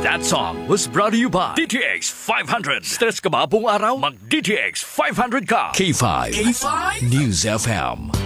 That song was brought to you by DTX 500. Stress ka ba buong araw? Mag DTX 500 ka. K5 News FM.